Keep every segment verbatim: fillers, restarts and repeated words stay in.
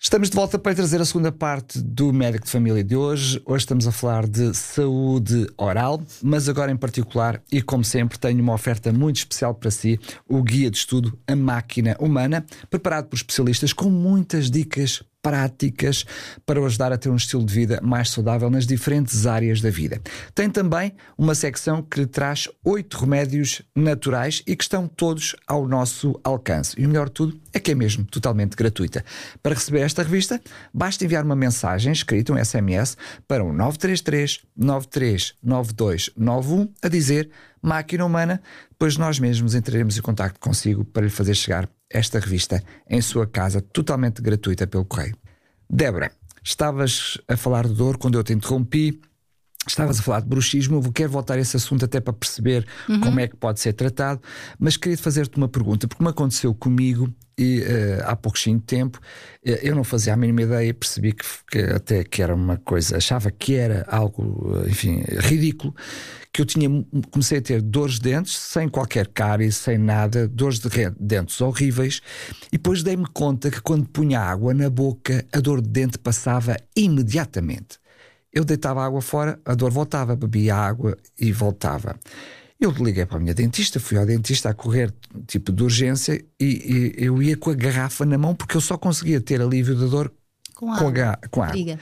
Estamos de volta para trazer a segunda parte do Médico de Família de hoje. Hoje estamos a falar de saúde oral, mas agora em particular, e como sempre, tenho uma oferta muito especial para si, o Guia de Estudo A Máquina Humana, preparado por especialistas com muitas dicas práticas para o ajudar a ter um estilo de vida mais saudável nas diferentes áreas da vida. Tem também uma secção que lhe traz oito remédios naturais e que estão todos ao nosso alcance. E o melhor de tudo é que é mesmo totalmente gratuita. Para receber esta revista, basta enviar uma mensagem escrita, um S M S, para o nove três três, nove três nove dois nove um a dizer Máquina Humana, depois nós mesmos entraremos em contacto consigo para lhe fazer chegar esta revista em sua casa, totalmente gratuita pelo correio. Débora, estavas a falar de dor quando eu te interrompi, estavas a falar de bruxismo, eu quero voltar a esse assunto até para perceber uhum. como é que pode ser tratado, mas queria fazer-te uma pergunta, porque me aconteceu comigo e uh, há pouquinho tempo, uh, eu não fazia a mínima ideia, percebi que, que até que era uma coisa, achava que era algo, uh, enfim, ridículo, que eu tinha, comecei a ter dores de dentes, sem qualquer cárie, sem nada, dores de dentes horríveis, e depois dei-me conta que quando punha água na boca, a dor de dente passava imediatamente. Eu deitava a água fora, a dor voltava, bebia água e voltava. Eu liguei para a minha dentista, fui ao dentista a correr, tipo de urgência, e, e eu ia com a garrafa na mão, porque eu só conseguia ter alívio da dor com, com, água. A, com água.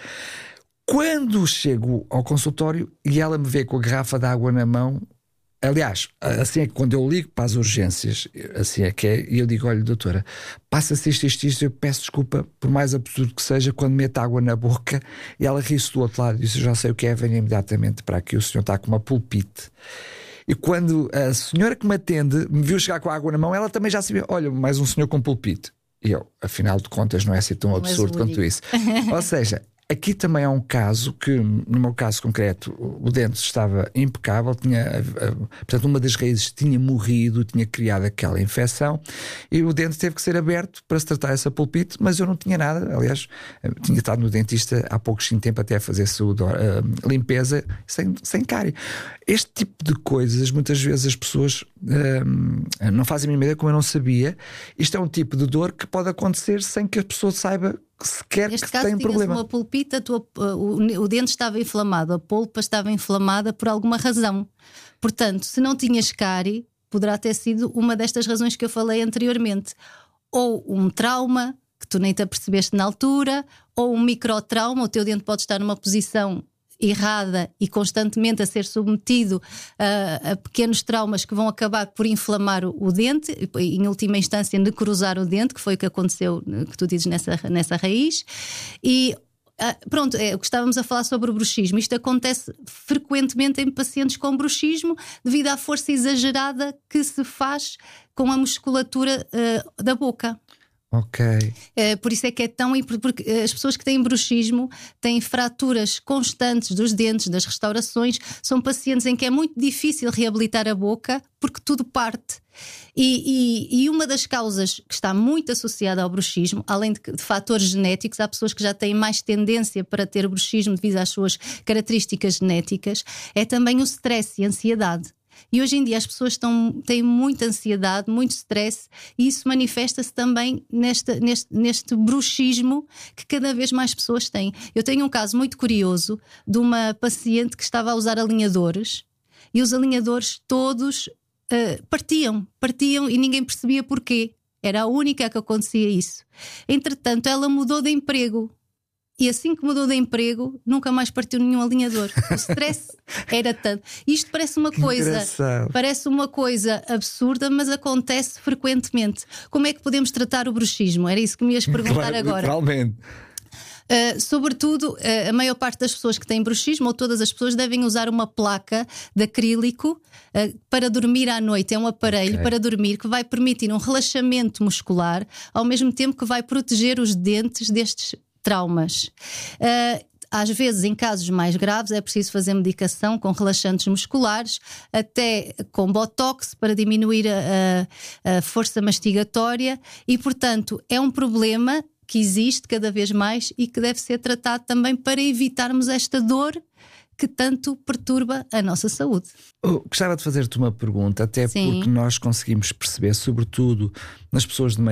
Quando chego ao consultório e ela me vê com a garrafa de água na mão, aliás, assim é que quando eu ligo para as urgências, assim é que é, e eu digo, olha doutora, passa-se isto, isto, isto, eu peço desculpa, por mais absurdo que seja, quando meto água na boca, e ela ri-se do outro lado e disse, já sei o que é, venha imediatamente para aqui, o senhor está com uma pulpite. E quando a senhora que me atende me viu chegar com a água na mão, ela também já sabia, olha, mais um senhor com pulpite. E eu, afinal de contas, não é assim tão absurdo quanto isso. Ou seja, aqui também há um caso que, no meu caso concreto, o dente estava impecável, tinha, portanto, uma das raízes tinha morrido, tinha criado aquela infecção e o dente teve que ser aberto para se tratar essa pulpite, mas eu não tinha nada. Aliás, tinha estado no dentista há pouquinho tempo até a fazer saúde, uh, limpeza, sem, sem cárie. Este tipo de coisas, muitas vezes as pessoas uh, não fazem a mínima ideia, como eu não sabia. Isto é um tipo de dor que pode acontecer sem que a pessoa saiba sequer Neste que caso, tem um problema. uma pulpita, a tua, o, o dente estava inflamado, a polpa estava inflamada por alguma razão. Portanto, se não tinhas cárie, poderá ter sido uma destas razões que eu falei anteriormente. Ou um trauma que tu nem te apercebeste na altura, ou um microtrauma, o teu dente pode estar numa posição errada e constantemente a ser submetido a, a pequenos traumas que vão acabar por inflamar o, o dente, e, em última instância necrosar o dente, que foi o que aconteceu, que tu dizes nessa, nessa raiz. E pronto, é o que estávamos a falar sobre o bruxismo. Isto acontece frequentemente em pacientes com bruxismo devido à força exagerada que se faz com a musculatura uh, da boca. Ok. Uh, por isso é que é tão importante, porque as pessoas que têm bruxismo têm fraturas constantes dos dentes, das restaurações, são pacientes em que é muito difícil reabilitar a boca porque tudo parte. E, e, e uma das causas que está muito associada ao bruxismo, além de, de fatores genéticos, há pessoas que já têm mais tendência para ter bruxismo devido às suas características genéticas, é também o stress e a ansiedade. E hoje em dia as pessoas estão, têm muita ansiedade, muito stress, e isso manifesta-se também neste, neste, neste bruxismo que cada vez mais pessoas têm. Eu tenho um caso muito curioso de uma paciente que estava a usar alinhadores e os alinhadores todos uh, partiam, partiam e ninguém percebia porquê. Era a única que acontecia isso. Entretanto, ela mudou de emprego. E assim que mudou de emprego, nunca mais partiu nenhum alinhador. O stress era tanto. Isto parece uma coisa, parece uma coisa absurda, mas acontece frequentemente. Como é que podemos tratar o bruxismo? Era isso que me ias perguntar claro, agora. Literalmente. Uh, sobretudo, uh, a maior parte das pessoas que têm bruxismo, ou todas as pessoas, devem usar uma placa de acrílico uh, para dormir à noite. É um aparelho okay. para dormir que vai permitir um relaxamento muscular, ao mesmo tempo que vai proteger os dentes destes traumas. Uh, às vezes, em casos mais graves, é preciso fazer medicação com relaxantes musculares, até com botox para diminuir a, a, a força mastigatória, e, portanto, é um problema que existe cada vez mais e que deve ser tratado também para evitarmos esta dor que tanto perturba a nossa saúde. Oh, gostava de fazer-te uma pergunta, até Sim. porque nós conseguimos perceber, sobretudo nas pessoas de